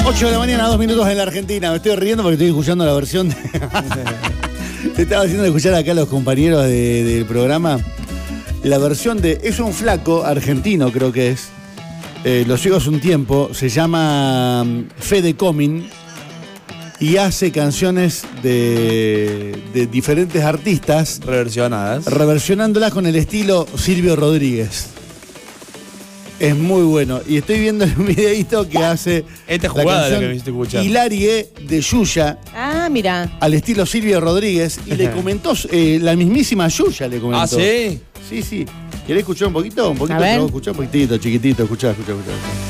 8 de la mañana, 2 minutos en la Argentina. Me estoy riendo porque estoy escuchando la versión de... Estaba haciendo escuchar acá a los compañeros del programa la versión de... Es un flaco argentino, creo que es. Lo sigo hace un tiempo. Se llama Fede Comin y hace canciones de diferentes artistas reversionándolas con el estilo Silvio Rodríguez. Es muy bueno. Y estoy viendo un videíto que hace esta jugada la que me hiciste escuchar. Hilarie de Yuya. Ah, mira. Al estilo Silvio Rodríguez. Y le comentó, la mismísima Yuya le comentó. ¿Ah, sí? Sí, sí. ¿Querés escuchar un poquito? Un poquito, te lo voy a escuchar un poquitito, chiquitito. Escuchá.